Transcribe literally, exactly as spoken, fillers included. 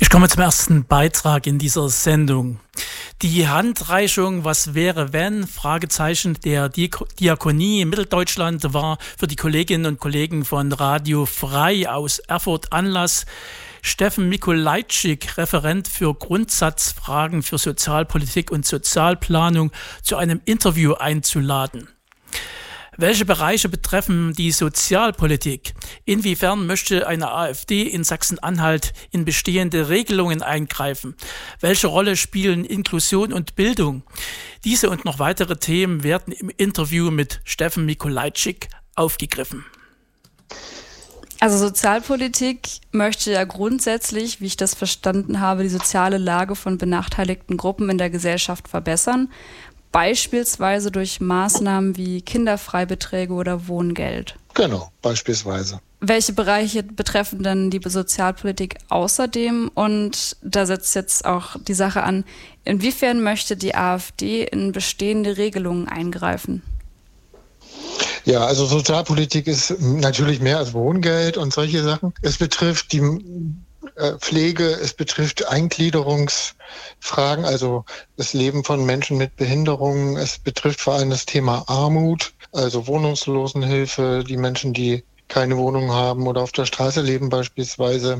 Ich komme zum ersten Beitrag in dieser Sendung. Die Handreichung "Was wäre wenn?" Fragezeichen der Diakonie in Mitteldeutschland war für die Kolleginnen und Kollegen von Radio Frei aus Erfurt Anlass, Steffen Mikolajczyk, Referent für Grundsatzfragen für Sozialpolitik und Sozialplanung, zu einem Interview einzuladen. Welche Bereiche betreffen die Sozialpolitik? Inwiefern möchte eine AfD in Sachsen-Anhalt in bestehende Regelungen eingreifen? Welche Rolle spielen Inklusion und Bildung? Diese und noch weitere Themen werden im Interview mit Steffen Mikolajczyk aufgegriffen. Also Sozialpolitik möchte ja grundsätzlich, wie ich das verstanden habe, die soziale Lage von benachteiligten Gruppen in der Gesellschaft verbessern. Beispielsweise durch Maßnahmen wie Kinderfreibeträge oder Wohngeld. Genau, beispielsweise. Welche Bereiche betreffen denn die Sozialpolitik außerdem? Und da setzt jetzt auch die Sache an, inwiefern möchte die AfD in bestehende Regelungen eingreifen? Ja, also Sozialpolitik ist natürlich mehr als Wohngeld und solche Sachen. Es betrifft die Pflege, es betrifft Eingliederungsfragen, also das Leben von Menschen mit Behinderungen. Es betrifft vor allem das Thema Armut, also Wohnungslosenhilfe, die Menschen, die keine Wohnung haben oder auf der Straße leben beispielsweise.